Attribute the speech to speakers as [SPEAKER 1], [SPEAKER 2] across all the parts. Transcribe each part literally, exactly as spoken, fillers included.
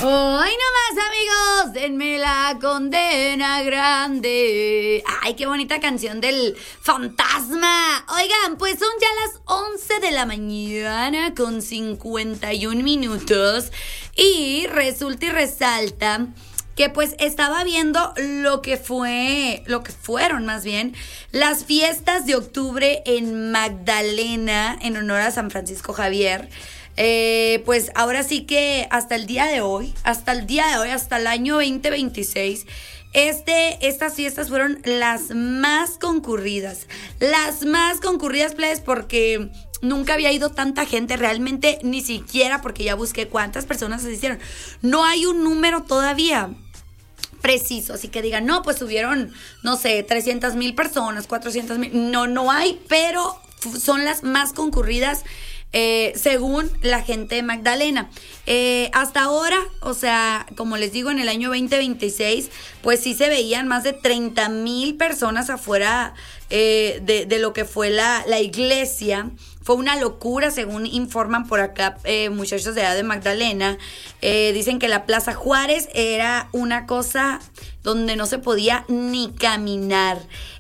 [SPEAKER 1] Hoy nomás, amigos, denme la condena grande. Ay, qué bonita canción del fantasma. Oigan, pues son ya las once de la mañana con cincuenta y un minutos. Y resulta y resalta que pues estaba viendo lo que fue, lo que fueron más bien, las fiestas de octubre en Magdalena en honor a San Francisco Javier. Eh, pues ahora sí que hasta el día de hoy, hasta el día de hoy, hasta el año veinte veintiséis, este, estas fiestas fueron las más concurridas, las más concurridas, plebes, porque nunca había ido tanta gente, realmente ni siquiera, porque ya busqué cuántas personas asistieron, no hay un número todavía preciso, así que digan, no, pues subieron, no sé, trescientas mil personas, cuatrocientas mil, no, no hay, pero son las más concurridas Eh, según la gente de Magdalena. Eh, hasta ahora, o sea, como les digo, en el año veinte veintiséis, pues sí se veían más de treinta mil personas afuera eh, de, de lo que fue la, la iglesia. Fue una locura, según informan por acá eh, muchachos de edad de Magdalena. Eh, dicen que la Plaza Juárez era una cosa donde no se podía ni caminar.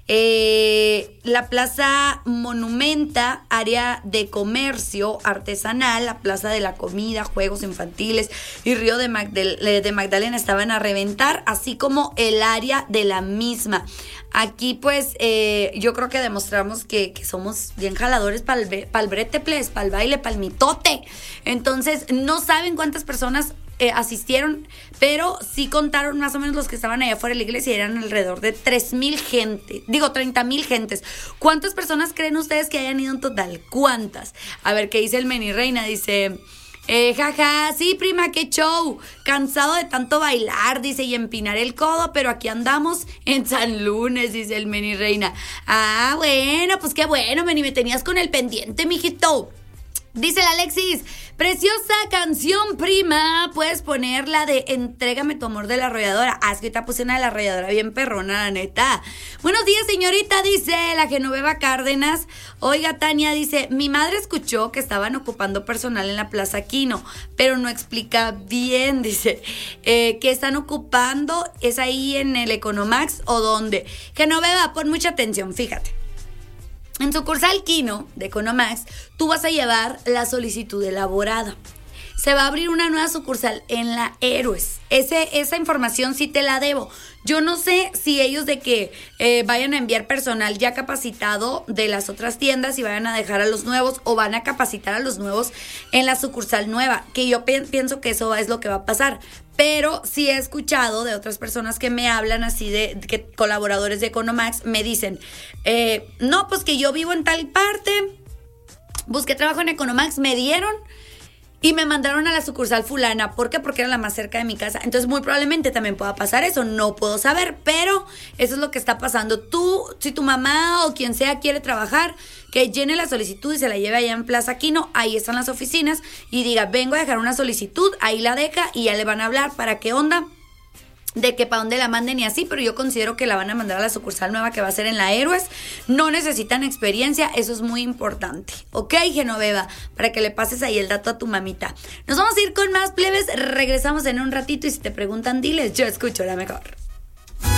[SPEAKER 1] Eh, la Plaza Monumenta, área de comercio artesanal, la Plaza de la Comida, juegos infantiles y Río de, Magdal- de Magdalena estaban a reventar, así como el área de la misma. Aquí pues eh, yo creo que demostramos que, que somos bien jaladores para el brete, ples, para el baile, para el mitote. Entonces no saben cuántas personas Eh, asistieron, pero sí contaron más o menos los que estaban allá afuera de la iglesia y eran alrededor de tres mil gente, digo treinta mil gentes. ¿Cuántas personas creen ustedes que hayan ido en total? ¿Cuántas? A ver, ¿qué dice el Meni Reina? Dice, eh, jaja, sí prima, qué show, cansado de tanto bailar, dice, y empinar el codo, pero aquí andamos en San Lunes, dice el Meni Reina. Ah, bueno, pues qué bueno, Meni, me tenías con el pendiente, mijito. Dice la Alexis, preciosa canción, prima, puedes poner la de Entrégame tu amor de La Arrolladora. Ah, es que ahorita puse una de La Arrolladora bien perrona, la neta. Buenos días, señorita, dice la Genoveva Cárdenas. Oiga, Tania, dice, mi madre escuchó que estaban ocupando personal en la Plaza Quino, pero no explica bien, dice, eh, ¿qué están ocupando? ¿Es ahí en el Economax o dónde? Genoveva, pon mucha atención, fíjate. En sucursal Quino de Economax, tú vas a llevar la solicitud elaborada. Se va a abrir una nueva sucursal en la Héroes. Ese, esa información sí te la debo. Yo no sé si ellos de que eh, vayan a enviar personal ya capacitado de las otras tiendas y vayan a dejar a los nuevos o van a capacitar a los nuevos en la sucursal nueva, que yo pi- pienso que eso es lo que va a pasar. Pero sí he escuchado de otras personas que me hablan así de, de que colaboradores de Economax me dicen, eh, no, pues que yo vivo en tal parte, busqué trabajo en Economax, me dieron y me mandaron a la sucursal fulana. ¿Por qué? Porque era la más cerca de mi casa. Entonces muy probablemente también pueda pasar eso, no puedo saber, pero eso es lo que está pasando. Tú, si tu mamá o quien sea quiere trabajar, que llene la solicitud y se la lleve allá en Plaza Quino, ahí están las oficinas, y diga, vengo a dejar una solicitud, ahí la deja y ya le van a hablar para qué onda, de que para dónde la manden y así, pero yo considero que la van a mandar a la sucursal nueva que va a ser en la Héroes. No necesitan experiencia, eso es muy importante, ¿ok, Genoveva? Para que le pases ahí el dato a tu mamita. Nos vamos a ir con más, plebes, regresamos en un ratito y si te preguntan, diles, yo escucho la mejor.